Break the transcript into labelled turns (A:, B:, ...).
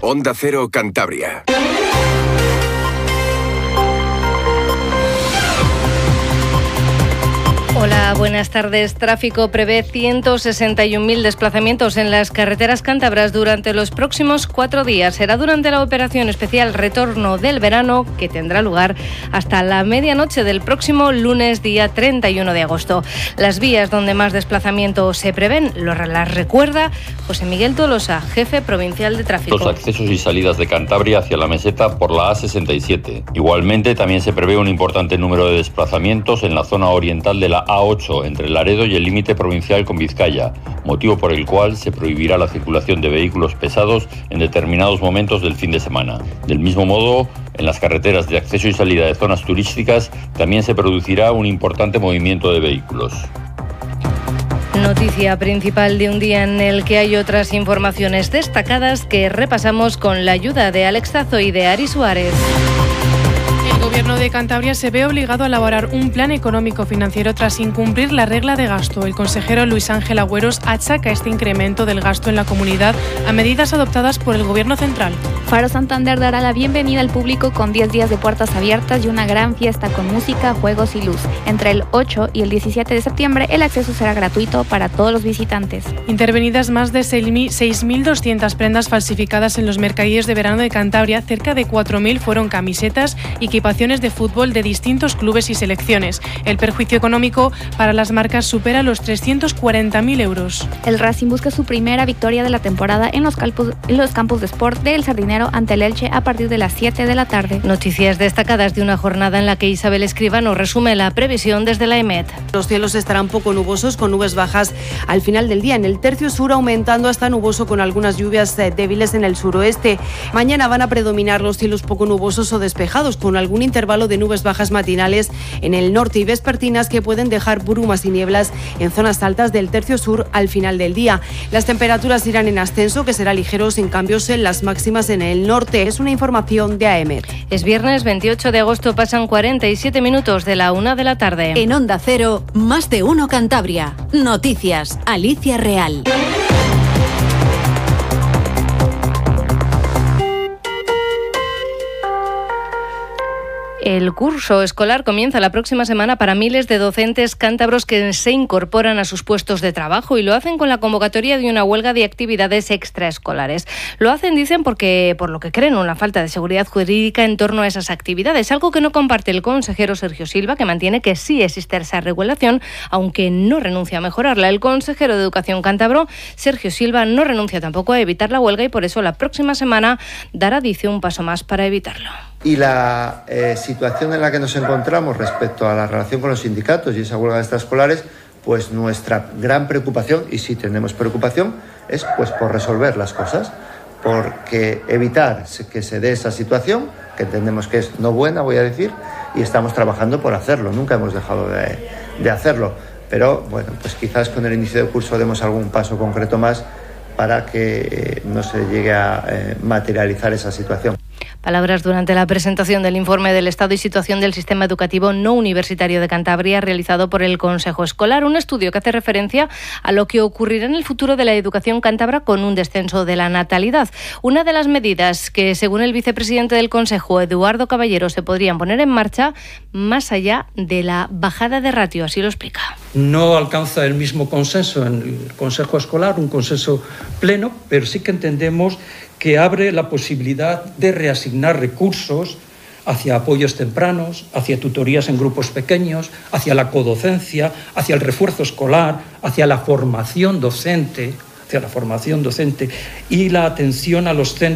A: Onda Cero Cantabria.
B: Hola, buenas tardes. Tráfico prevé 161.000 desplazamientos en las carreteras cántabras durante los próximos 4 días. Será durante la operación especial Retorno del Verano, que tendrá lugar hasta la medianoche del próximo lunes, día 31 de agosto. Las vías donde más desplazamientos se prevén las recuerda José Miguel Tolosa, jefe provincial de tráfico.
C: Los accesos y salidas de Cantabria hacia la meseta por la A67. Igualmente, también se prevé un importante número de desplazamientos en la zona oriental de la A8, entre Laredo y el límite provincial con Vizcaya, motivo por el cual se prohibirá la circulación de vehículos pesados en determinados momentos del fin de semana. Del mismo modo, en las carreteras de acceso y salida de zonas turísticas también se producirá un importante movimiento de vehículos.
B: Noticia principal de un día en el que hay otras informaciones destacadas que repasamos con la ayuda de Alex Zazo y de Ari Suárez.
D: El Gobierno de Cantabria se ve obligado a elaborar un plan económico-financiero tras incumplir la regla de gasto. El consejero Luis Ángel Agüeros achaca este incremento del gasto en la comunidad a medidas adoptadas por el Gobierno central.
E: Faro Santander dará la bienvenida al público con 10 días de puertas abiertas y una gran fiesta con música, juegos y luz. Entre el 8 y el 17 de septiembre el acceso será gratuito para todos los visitantes.
D: Intervenidas más de 6.200 prendas falsificadas en los mercadillos de verano de Cantabria, cerca de 4.000 fueron camisetas y equipaciones de fútbol de distintos clubes y selecciones. El perjuicio económico para las marcas supera los 340.000 euros.
E: El Racing busca su primera victoria de la temporada en los campos de sport del Sardinero ante el Elche a partir de las 7 de la tarde.
B: Noticias destacadas de una jornada en la que Isabel Escribano resume la previsión desde la EMET.
F: Los cielos estarán poco nubosos con nubes bajas al final del día. En el tercio sur aumentando hasta nuboso con algunas lluvias débiles en el suroeste. Mañana van a predominar los cielos poco nubosos o despejados con algún intervalo de nubes bajas matinales en el norte y vespertinas que pueden dejar brumas y nieblas en zonas altas del tercio sur al final del día. Las temperaturas irán en ascenso, que será ligero sin cambios en las máximas en el norte. Es una información de AEMET.
B: Es viernes 28 de agosto, pasan 47 minutos de la 1 de la tarde.
G: En Onda Cero, Más de Uno Cantabria. Noticias, Alicia Real.
B: El curso escolar comienza la próxima semana para miles de docentes cántabros que se incorporan a sus puestos de trabajo y lo hacen con la convocatoria de una huelga de actividades extraescolares. Lo hacen, dicen, porque por lo que creen una falta de seguridad jurídica en torno a esas actividades, algo que no comparte el consejero Sergio Silva, que mantiene que sí existe esa regulación, aunque no renuncia a mejorarla. El consejero de Educación cántabro, Sergio Silva, no renuncia tampoco a evitar la huelga y por eso la próxima semana dará, dice, un paso más para evitarlo.
H: Y la situación en la que nos encontramos respecto a la relación con los sindicatos y esa huelga de extraescolares, pues nuestra gran preocupación, y sí tenemos preocupación, es pues por resolver las cosas, porque evitar que se dé esa situación, que entendemos que es no buena, voy a decir, y estamos trabajando por hacerlo, nunca hemos dejado de hacerlo, pero bueno, pues quizás con el inicio del curso demos algún paso concreto más para que no se llegue a materializar esa situación.
B: Palabras durante la presentación del informe del estado y situación del sistema educativo no universitario de Cantabria realizado por el Consejo Escolar, un estudio que hace referencia a lo que ocurrirá en el futuro de la educación cántabra con un descenso de la natalidad. Una de las medidas que, según el vicepresidente del Consejo, Eduardo Caballero, se podrían poner en marcha más allá de la bajada de ratio, así lo explica.
I: No alcanza el mismo consenso en el Consejo Escolar, un consenso pleno, pero sí que entendemos que abre la posibilidad de reasignar recursos hacia apoyos tempranos, hacia tutorías en grupos pequeños, hacia la codocencia, hacia el refuerzo escolar, hacia la formación docente y la atención a los centros